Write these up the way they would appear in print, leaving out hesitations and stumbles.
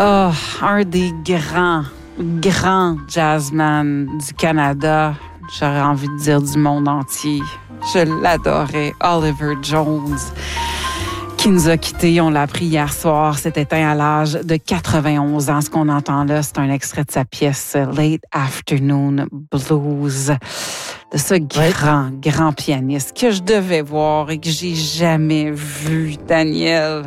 Oh, un des grands jazzman du Canada. J'aurais envie de dire du monde entier. Je l'adorais, Oliver Jones, qui nous a quittés. On l'a appris hier soir. S'est éteint à l'âge de 91 ans. Ce qu'on entend là, c'est un extrait de sa pièce Late Afternoon Blues, de ce grand pianiste que je devais voir et que j'ai jamais vu, Daniel.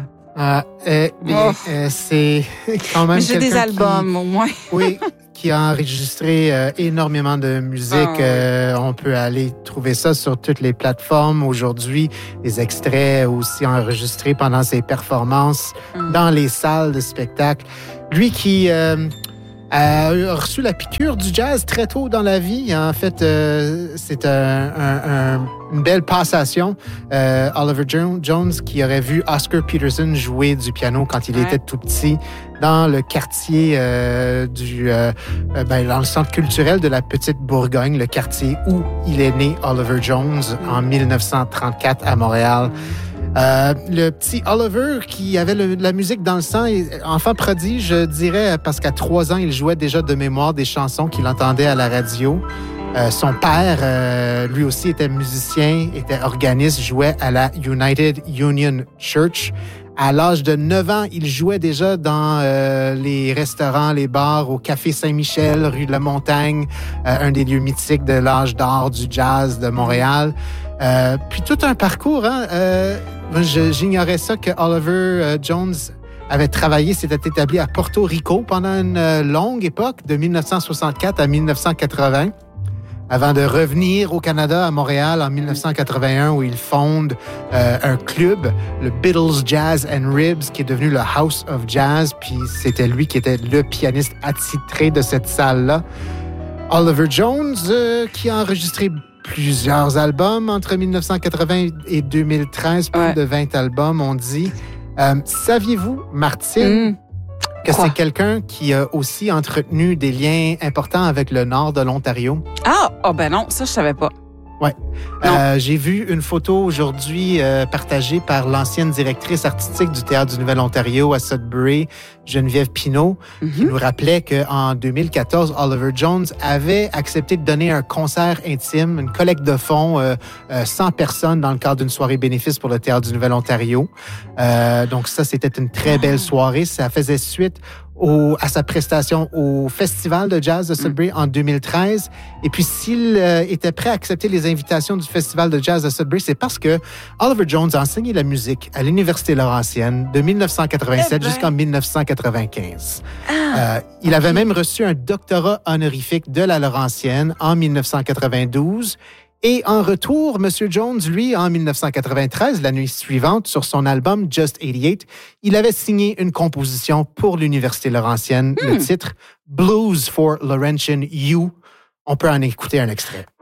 C'est quand même. Mais j'ai des albums, au moins. Oui, qui a enregistré énormément de musique. On peut aller trouver ça sur toutes les plateformes aujourd'hui. Les extraits aussi enregistrés pendant ses performances dans les salles de spectacle. Lui qui a reçu la piqûre du jazz très tôt dans la vie. En fait, c'est une belle passation. Oliver Jones, qui aurait vu Oscar Peterson jouer du piano quand il était tout petit dans le quartier dans le centre culturel de la Petite Bourgogne, le quartier où il est né, Oliver Jones, en 1934 à Montréal. Le petit Oliver qui avait la musique dans le sang, enfant prodige, je dirais, parce qu'à 3 ans, il jouait déjà de mémoire des chansons qu'il entendait à la radio. Son père, lui aussi, était musicien, était organiste, jouait à la United Union Church. À l'âge de 9 ans, il jouait déjà dans les restaurants, les bars, au Café Saint-Michel, rue de la Montagne, un des lieux mythiques de l'âge d'or du jazz de Montréal. Puis tout un parcours, hein. J'ignorais ça que Oliver Jones avait travaillé, s'était établi à Porto Rico pendant une longue époque, de 1964 à 1980. Avant de revenir au Canada, à Montréal, en 1981, où il fonde un club, le Beatles Jazz and Ribs, qui est devenu le House of Jazz, puis c'était lui qui était le pianiste attitré de cette salle-là. Oliver Jones, qui a enregistré plusieurs albums entre 1980 et 2013, plus de 20 albums, on dit. Saviez-vous, Martine, que c'est quelqu'un qui a aussi entretenu des liens importants avec le nord de l'Ontario? Ben non, ça, je savais pas. Oui. J'ai vu une photo aujourd'hui partagée par l'ancienne directrice artistique du Théâtre du Nouvel-Ontario à Sudbury, Geneviève Pinault, qui nous rappelait qu'en 2014, Oliver Jones avait accepté de donner un concert intime, une collecte de fonds, 100 personnes dans le cadre d'une soirée bénéfice pour le Théâtre du Nouvel-Ontario. Donc ça, c'était une très belle soirée. Ça faisait suite à sa prestation au Festival de jazz de Sudbury en 2013. Et puis, s'il était prêt à accepter les invitations du Festival de jazz de Sudbury, c'est parce que Oliver Jones a enseigné la musique à l'Université Laurentienne de 1987 jusqu'en 1995. Il avait même reçu un doctorat honorifique de la Laurentienne en 1992. Et en retour, M. Jones, lui, en 1993, l'année suivante, sur son album Just 88, il avait signé une composition pour l'Université Laurentienne, le titre Blues for Laurentian U. On peut en écouter un extrait.